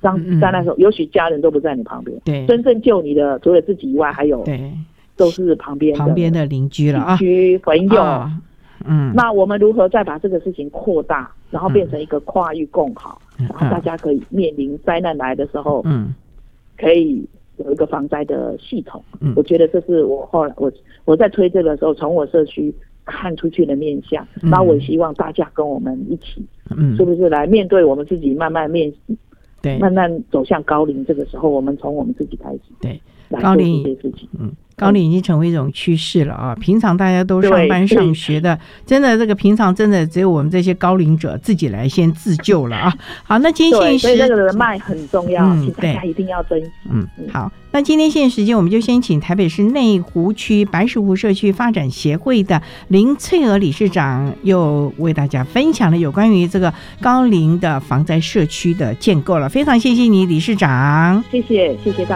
当灾难的时候，也许家人都不在你旁边， 对， 真正救你的除了自己以外，还有对， 都是旁边的邻居了啊， 邻居朋友。 那我们如何再把这个事情扩大，然后变成一个跨域共好，然后大家可以面临灾难来的时候，可以有一个防灾的系统。我觉得这是我后来我在推这个的时候，从我社区看出去的面向，然后我希望大家跟我们一起，是不是来面对我们自己，慢慢走向高龄。这个时候，我们从我们自己开始， 对， 来做这些事情。 高龄已经成为一种趋势了啊！平常大家都上班上学的，真的这个平常真的只有我们这些高龄者自己来先自救了啊！好，那今天限时， 所以这个人脉很重要，请大家一定要珍惜。 好，那今天限时间，我们就先请台北市内湖区白石湖社区发展协会的林翠娥理事长，又为大家分享了有关于这个高龄的防灾社区的建构了。非常谢谢你，理事长， 谢谢大家。